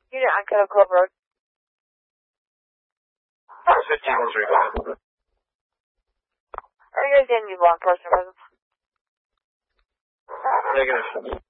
Unit on Kettle Cove Road. 15-3. Are you guys going to need law enforcement presence? Negative.